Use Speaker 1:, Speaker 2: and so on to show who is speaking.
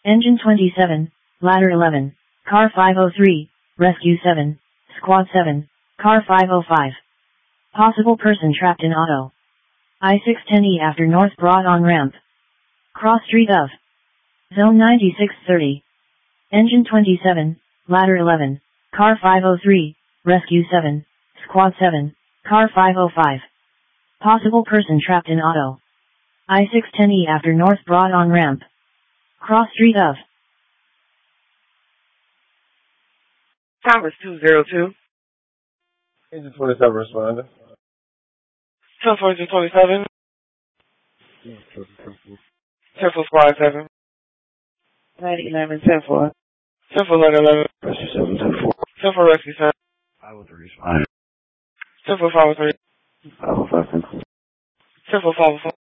Speaker 1: Engine 27, Ladder 11, Car 503, Rescue 7, Squad 7, Car 505. Possible person trapped in auto. I-610E after North Broad on-ramp. Cross street of Zone 9630. Engine 27, Ladder 11, Car 503, Rescue 7, Squad 7, Car 505. Possible person trapped in auto. I-610E after North Broad on-ramp. Cross street of
Speaker 2: Towers 202.
Speaker 3: Engine 27 responding.
Speaker 2: 10-4, 27. 10-4, Squad 7. 911, 10-4. 10-4, Ladder 11.
Speaker 3: Rescue 7, 10-4.
Speaker 2: 10-4, Rescue 7.
Speaker 3: 503 responding.
Speaker 2: 10-4, 503.
Speaker 3: 505, 10-4.
Speaker 2: 10-4, 504.